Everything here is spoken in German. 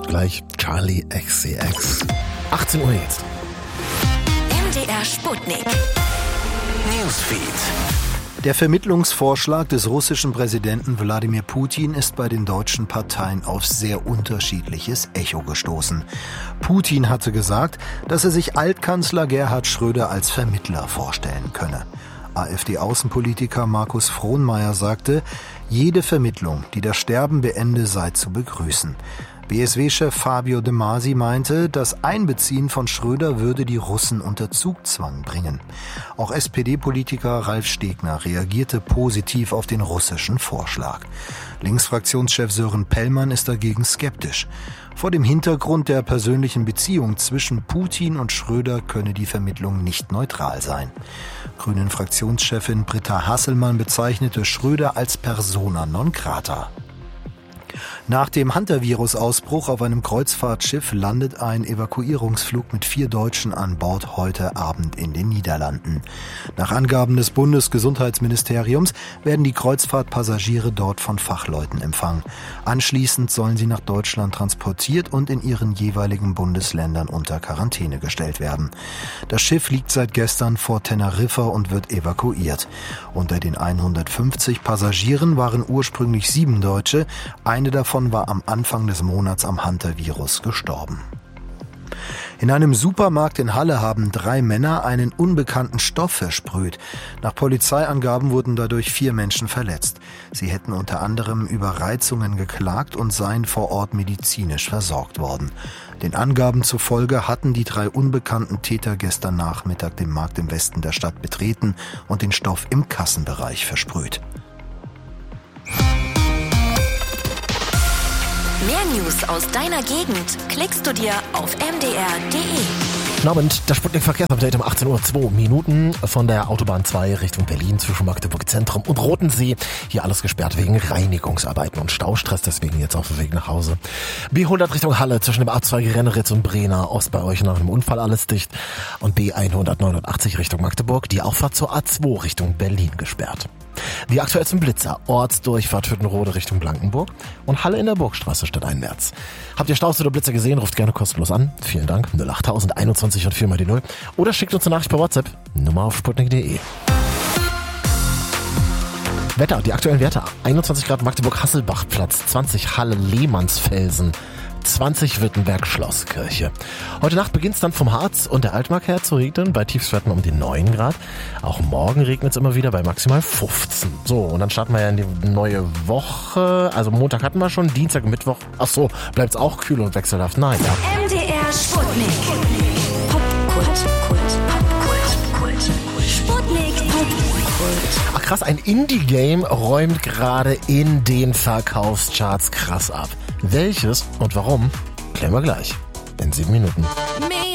gleich Charlie XCX. 18 Uhr jetzt. MDR Sputnik. Newsfeed. Der Vermittlungsvorschlag des russischen Präsidenten Wladimir Putin ist bei den deutschen Parteien auf sehr unterschiedliches Echo gestoßen. Putin hatte gesagt, dass er sich Altkanzler Gerhard Schröder als Vermittler vorstellen könne. AfD-Außenpolitiker Markus Frohnmayer sagte, jede Vermittlung, die das Sterben beende, sei zu begrüßen. BSW-Chef Fabio De Masi meinte, das Einbeziehen von Schröder würde die Russen unter Zugzwang bringen. Auch SPD-Politiker Ralf Stegner reagierte positiv auf den russischen Vorschlag. Linksfraktionschef Sören Pellmann ist dagegen skeptisch. Vor dem Hintergrund der persönlichen Beziehung zwischen Putin und Schröder könne die Vermittlung nicht neutral sein. Grünen-Fraktionschefin Britta Hasselmann bezeichnete Schröder als persona non grata. Nach dem Hantavirus-Ausbruch auf einem Kreuzfahrtschiff landet ein Evakuierungsflug mit 4 Deutschen an Bord heute Abend in den Niederlanden. Nach Angaben des Bundesgesundheitsministeriums werden die Kreuzfahrtpassagiere dort von Fachleuten empfangen. Anschließend sollen sie nach Deutschland transportiert und in ihren jeweiligen Bundesländern unter Quarantäne gestellt werden. Das Schiff liegt seit gestern vor Teneriffa und wird evakuiert. Unter den 150 Passagieren waren ursprünglich 7 Deutsche. Eine davon war am Anfang des Monats am Hantavirus gestorben. In einem Supermarkt in Halle haben 3 Männer einen unbekannten Stoff versprüht. Nach Polizeiangaben wurden dadurch 4 Menschen verletzt. Sie hätten unter anderem über Reizungen geklagt und seien vor Ort medizinisch versorgt worden. Den Angaben zufolge hatten die 3 unbekannten Täter gestern Nachmittag den Markt im Westen der Stadt betreten und den Stoff im Kassenbereich versprüht. Mehr News aus deiner Gegend klickst du dir auf mdr.de. Guten Abend, das Sputnik-Verkehrsupdate um 18 Uhr 2 Minuten von der Autobahn 2 Richtung Berlin zwischen Magdeburg Zentrum und Rotensee. Hier alles gesperrt wegen Reinigungsarbeiten und Staustress, deswegen jetzt auf dem Weg nach Hause. B100 Richtung Halle zwischen dem A2 Renneritz und Brenner, Ost bei euch nach einem Unfall alles dicht. Und B189 Richtung Magdeburg, die Auffahrt zur A2 Richtung Berlin gesperrt. Die aktuellsten Blitzer, Ortsdurchfahrt Hüttenrode Richtung Blankenburg und Halle in der Burgstraße statt Einwärts. Habt ihr Staus oder Blitzer gesehen, ruft gerne kostenlos an. Vielen Dank, 08000 21 und 4 mal die 0. Oder schickt uns eine Nachricht per WhatsApp, Nummer auf sputnik.de. Wetter, die aktuellen Werte, 21 Grad Magdeburg-Hasselbach-Platz, 20 Halle-Lehmannsfelsen, 20 Wittenberg-Schlosskirche. Heute Nacht beginnt es dann vom Harz und der Altmark her zu regnen, bei Tiefstwerten um die 9 Grad. Auch morgen regnet es immer wieder bei maximal 15. So, und dann starten wir ja in die neue Woche. Also Montag hatten wir schon, Dienstag und Mittwoch. Ach so, bleibt es auch kühl und wechselhaft? Nein, ja. MDR Sputnik. Popkult. Sputnik. Popkult. Ach krass, ein Indie-Game räumt gerade in den Verkaufscharts krass ab. Welches und warum, klären wir gleich in 7 Minuten.